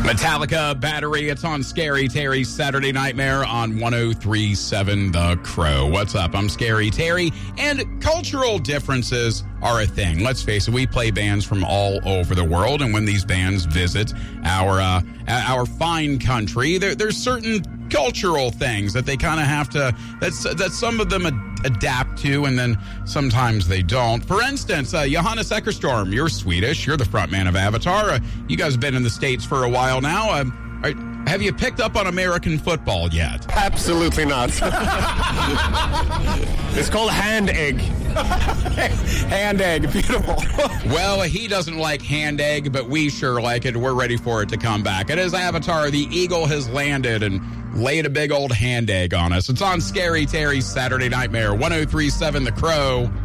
Metallica Battery. It's on Scary Terry's Saturday Nightmare on 103.7 The Crow. What's up? I'm Scary Terry, and cultural differences are a thing. Let's face it, we play bands from all over the world, and when these bands visit our fine country, there's certain cultural things that they kind of have to, that some of them adapt to, and then sometimes they don't. For instance, Johannes Eckerstorm, you're Swedish. You're the front man of Avatar. You guys have been in the States for a while now. Have you picked up on American football yet? Absolutely not. It's called hand egg. Hand egg. Beautiful. Well, he doesn't like hand egg, but we sure like it. We're ready for it to come back. It is Avatar. The eagle has landed and laid a big old hand egg on us. It's on Scary Terry's Saturday Nightmare, 103.7 The Crow.